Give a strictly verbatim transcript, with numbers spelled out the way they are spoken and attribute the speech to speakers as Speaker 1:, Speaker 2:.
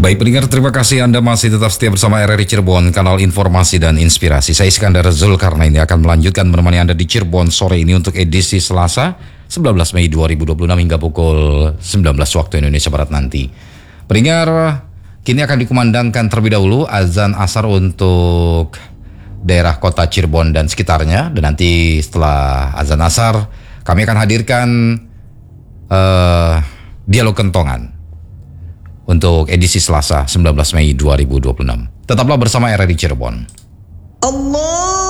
Speaker 1: Baik pendengar, terima kasih Anda masih tetap setia bersama R R I Cirebon, kanal informasi dan inspirasi. Saya Iskandar Zulkarnaini akan melanjutkan menemani Anda di Cirebon sore ini untuk edisi Selasa sembilan belas Mei dua ribu dua puluh enam hingga pukul sembilan belas waktu Indonesia Barat nanti. Pendengar, kini akan dikumandangkan terlebih dahulu azan asar untuk daerah kota Cirebon dan sekitarnya. Dan nanti setelah azan asar, kami akan hadirkan uh, dialog kentongan untuk edisi Selasa sembilan belas Mei dua ribu dua puluh enam. Tetaplah bersama R R I Cirebon.
Speaker 2: Allah